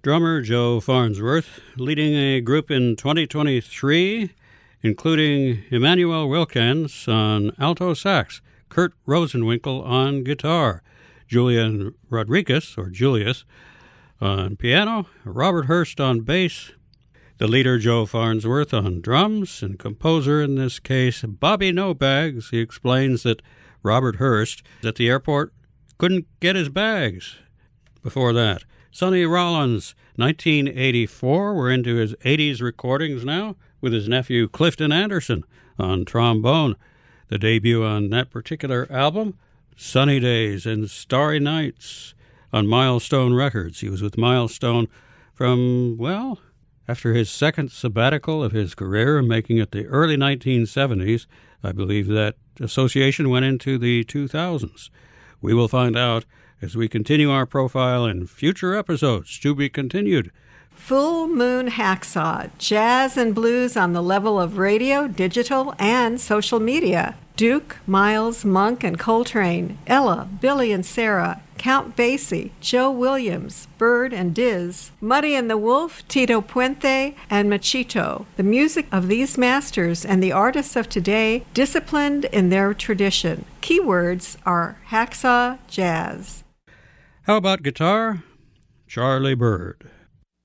drummer Joe Farnsworth, leading a group in 2023, including Emmanuel Wilkins on alto sax, Kurt Rosenwinkel on guitar, Julian Rodriguez, or Julius, on piano, Robert Hurst on bass, the leader Joe Farnsworth on drums, and composer in this case Bobby No-Bags. He explains that Robert Hurst at the airport couldn't get his bags. Before that, Sonny Rollins, 1984. We're into his 80s recordings now with his nephew Clifton Anderson on trombone. The debut on that particular album, Sunny Days and Starry Nights, on Milestone Records. He was with Milestone from, well, after his second sabbatical of his career, making it the early 1970s. I believe that association went into the 2000s. We will find out as we continue our profile in future episodes. To be continued. Full Moon Hacksaw, jazz and blues on the level of radio, digital, and social media. Duke, Miles, Monk, and Coltrane, Ella, Billy and Sarah, Count Basie, Joe Williams, Bird and Diz, Muddy and the Wolf, Tito Puente, and Machito. The music of these masters and the artists of today disciplined in their tradition. Keywords are hacksaw jazz. How about guitar? Charlie Byrd.